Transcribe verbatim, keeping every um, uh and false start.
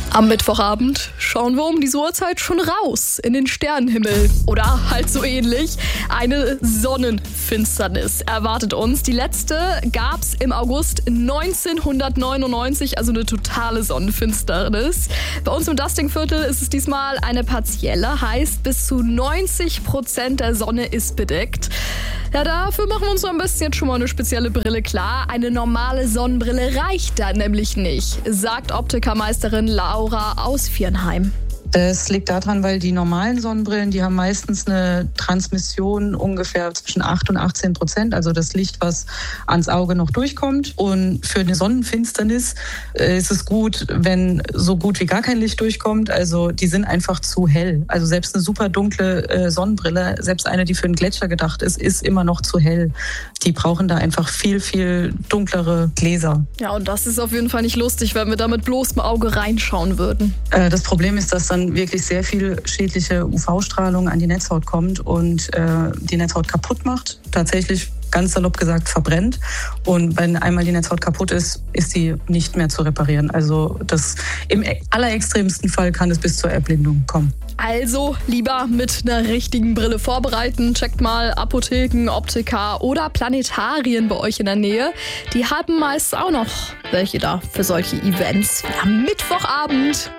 Am Mittwochabend schauen wir um diese Uhrzeit schon raus in den Sternenhimmel. Oder halt so ähnlich. Eine Sonnenfinsternis erwartet uns. Die letzte gab's im August neunzehnhundertneunundneunzig, also eine totale Sonnenfinsternis. Bei uns im Dustingviertel ist es diesmal eine partielle, heißt bis zu neunzig Prozent der Sonne ist bedeckt. Ja, dafür machen wir uns so ein bisschen jetzt schon mal eine spezielle Brille klar. Eine normale Sonnenbrille reicht da nämlich nicht, sagt Optikermeisterin Laura aus Viernheim. Das liegt daran, weil die normalen Sonnenbrillen, die haben meistens eine Transmission ungefähr zwischen acht und achtzehn Prozent, also das Licht, was ans Auge noch durchkommt. Und für eine Sonnenfinsternis ist es gut, wenn so gut wie gar kein Licht durchkommt. Also die sind einfach zu hell. Also selbst eine super dunkle Sonnenbrille, selbst eine, die für einen Gletscher gedacht ist, ist immer noch zu hell. Die brauchen da einfach viel, viel dunklere Gläser. Ja, und das ist auf jeden Fall nicht lustig, wenn wir da mit bloßem Auge reinschauen würden. Das Problem ist, dass dann wirklich sehr viel schädliche U V-Strahlung an die Netzhaut kommt und äh, die Netzhaut kaputt macht. Tatsächlich, ganz salopp gesagt, verbrennt. Und wenn einmal die Netzhaut kaputt ist, ist sie nicht mehr zu reparieren. Also das, im allerextremsten Fall kann es bis zur Erblindung kommen. Also lieber mit einer richtigen Brille vorbereiten. Checkt mal Apotheken, Optiker oder Planetarien bei euch in der Nähe. Die haben meist auch noch welche da für solche Events wie am Mittwochabend.